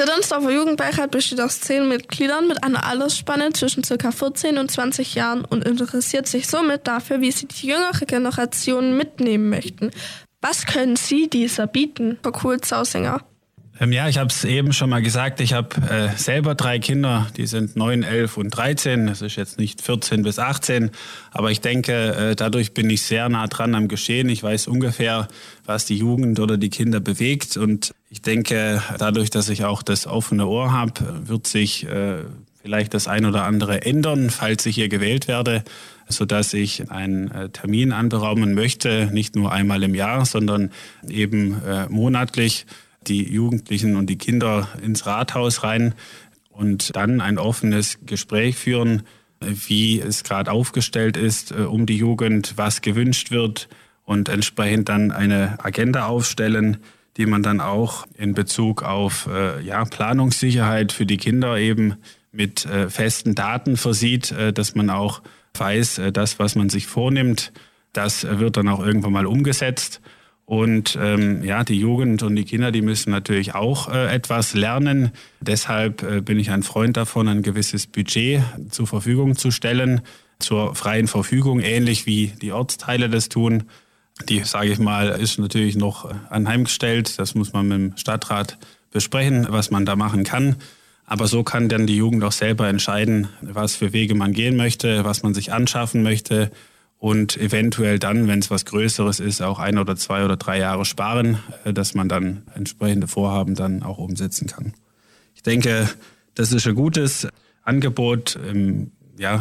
Der Donsdorfer Jugendbeirat besteht aus 10 Mitgliedern mit einer Altersspanne zwischen ca. 14 und 20 Jahren und interessiert sich somit dafür, wie sie die jüngere Generation mitnehmen möchten. Was können Sie dieser bieten, Frau Kuhl-Zausinger? Ja, ich habe es eben schon mal gesagt, ich habe selber 3 Kinder, die sind 9, 11 und 13. Das ist jetzt nicht 14 bis 18, aber ich denke, dadurch bin ich sehr nah dran am Geschehen. Ich weiß ungefähr, was die Jugend oder die Kinder bewegt und ich denke, dadurch, dass ich auch das offene Ohr habe, wird sich vielleicht das ein oder andere ändern, falls ich hier gewählt werde, sodass ich einen Termin anberaumen möchte, nicht nur einmal im Jahr, sondern eben monatlich die Jugendlichen und die Kinder ins Rathaus rein und dann ein offenes Gespräch führen, wie es gerade aufgestellt ist um die Jugend, was gewünscht wird und entsprechend dann eine Agenda aufstellen, die man dann auch in Bezug auf Planungssicherheit für die Kinder eben mit festen Daten versieht, dass man auch weiß, das, was man sich vornimmt, das wird dann auch irgendwann mal umgesetzt. Und die Jugend und die Kinder, die müssen natürlich auch etwas lernen. Deshalb bin ich ein Freund davon, ein gewisses Budget zur Verfügung zu stellen, zur freien Verfügung, ähnlich wie die Ortsteile das tun. Die, sage ich mal, ist natürlich noch anheimgestellt. Das muss man mit dem Stadtrat besprechen, was man da machen kann. Aber so kann dann die Jugend auch selber entscheiden, was für Wege man gehen möchte, was man sich anschaffen möchte. Und eventuell dann, wenn es was Größeres ist, auch 1 oder 2 oder 3 Jahre sparen, dass man dann entsprechende Vorhaben dann auch umsetzen kann. Ich denke, das ist ein gutes Angebot. Im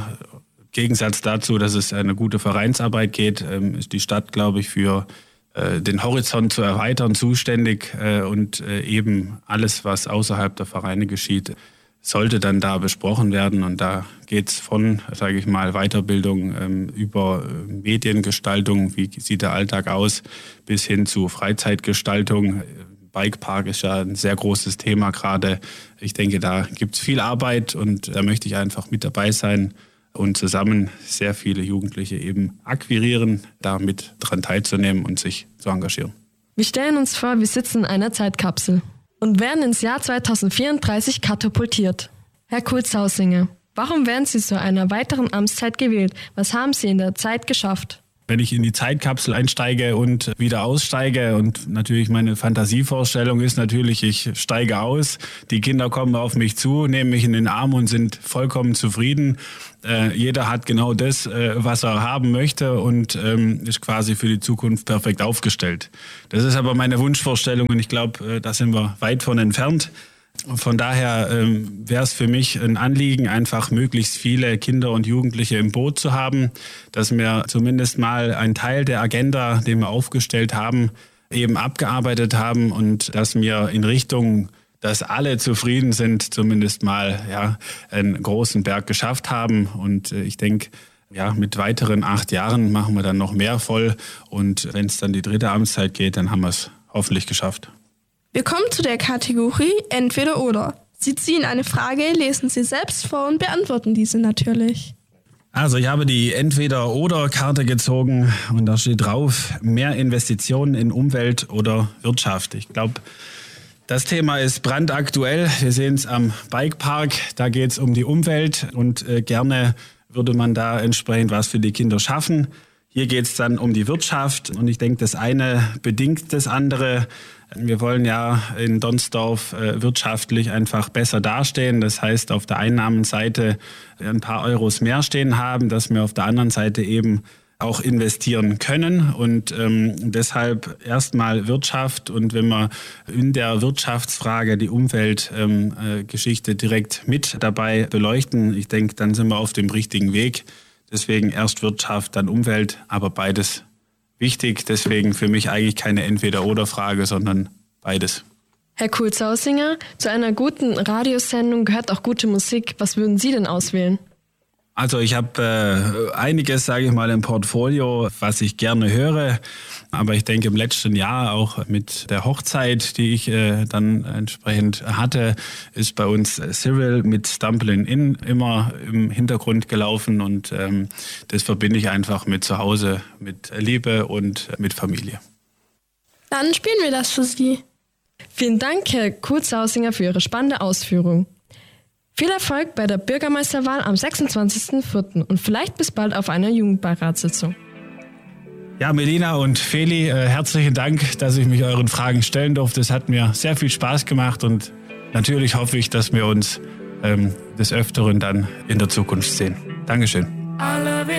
Gegensatz dazu, dass es eine gute Vereinsarbeit geht, ist die Stadt, glaube ich, für den Horizont zu erweitern zuständig und eben alles, was außerhalb der Vereine geschieht, sollte dann da besprochen werden. Und da geht's von, sage ich mal, Weiterbildung über Mediengestaltung, wie sieht der Alltag aus, bis hin zu Freizeitgestaltung. Bikepark ist ja ein sehr großes Thema gerade. Ich denke, da gibt's viel Arbeit und da möchte ich einfach mit dabei sein und zusammen sehr viele Jugendliche eben akquirieren, da mit dran teilzunehmen und sich zu engagieren. Wir stellen uns vor, wir sitzen in einer Zeitkapsel und werden ins Jahr 2034 katapultiert. Herr Kuhl-Zausinger, warum werden Sie zu einer weiteren Amtszeit gewählt? Was haben Sie in der Zeit geschafft? Wenn ich in die Zeitkapsel einsteige und wieder aussteige und natürlich meine Fantasievorstellung ist natürlich, ich steige aus, die Kinder kommen auf mich zu, nehmen mich in den Arm und sind vollkommen zufrieden. Jeder hat genau das, was er haben möchte und ist quasi für die Zukunft perfekt aufgestellt. Das ist aber meine Wunschvorstellung und ich glaube, da sind wir weit von entfernt. Von daher wäre es für mich ein Anliegen, einfach möglichst viele Kinder und Jugendliche im Boot zu haben, dass wir zumindest mal einen Teil der Agenda, den wir aufgestellt haben, eben abgearbeitet haben und dass wir in Richtung, dass alle zufrieden sind, zumindest mal einen großen Berg geschafft haben. Und ich denke, mit weiteren 8 Jahren machen wir dann noch mehr voll. Und wenn es dann die 3. Amtszeit geht, dann haben wir es hoffentlich geschafft. Wir kommen zu der Kategorie Entweder oder. Sie ziehen eine Frage, lesen sie selbst vor und beantworten diese natürlich. Also ich habe die Entweder-oder-Karte gezogen und da steht drauf, mehr Investitionen in Umwelt oder Wirtschaft. Ich glaube, das Thema ist brandaktuell. Wir sehen es am Bikepark, da geht es um die Umwelt und gerne würde man da entsprechend was für die Kinder schaffen. Hier geht es dann um die Wirtschaft und ich denke, das eine bedingt das andere. Wir wollen ja in Donsdorf wirtschaftlich einfach besser dastehen. Das heißt, auf der Einnahmenseite ein paar Euros mehr stehen haben, dass wir auf der anderen Seite eben auch investieren können. Und deshalb erstmal Wirtschaft. Und wenn wir in der Wirtschaftsfrage die Umweltgeschichte direkt mit dabei beleuchten, ich denke, dann sind wir auf dem richtigen Weg. Deswegen erst Wirtschaft, dann Umwelt, aber beides wichtig. Deswegen für mich eigentlich keine Entweder-oder-Frage, sondern beides. Herr Kuhl-Zausinger, zu einer guten Radiosendung gehört auch gute Musik. Was würden Sie denn auswählen? Also ich habe einiges, sage ich mal, im Portfolio, was ich gerne höre. Aber ich denke, im letzten Jahr auch mit der Hochzeit, die ich dann entsprechend hatte, ist bei uns Cyril mit Stumblin' In immer im Hintergrund gelaufen. Und das verbinde ich einfach mit zu Hause, mit Liebe und mit Familie. Dann spielen wir das für Sie. Vielen Dank, Herr Kurz-Sausinger, für Ihre spannende Ausführung. Viel Erfolg bei der Bürgermeisterwahl am 26.04. und vielleicht bis bald auf einer Jugendbeiratssitzung. Ja, Melina und Feli, herzlichen Dank, dass ich mich euren Fragen stellen durfte. Es hat mir sehr viel Spaß gemacht und natürlich hoffe ich, dass wir uns des Öfteren dann in der Zukunft sehen. Dankeschön.